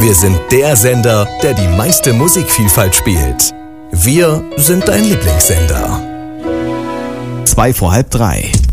Wir sind der Sender, der die meiste Musikvielfalt spielt. Wir sind dein Lieblingssender. 2 vor halb 3.